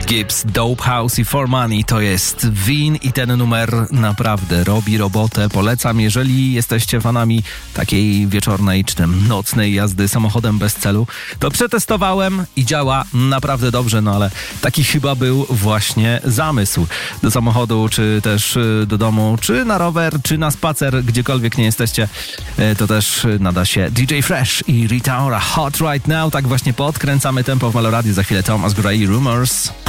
Gibbs, Dope House i For Money to jest Win i ten numer naprawdę robi robotę. Polecam, jeżeli jesteście fanami takiej wieczornej czy tam nocnej jazdy samochodem bez celu. To przetestowałem i działa naprawdę dobrze, no ale taki chyba był właśnie zamysł. Do samochodu, czy też do domu, czy na rower, czy na spacer, gdziekolwiek nie jesteście, to też nada się DJ Fresh i Rita Ora, Hot Right Now. Tak właśnie podkręcamy tempo w Meloradiu. Za chwilę Thomas Gray, Rumors.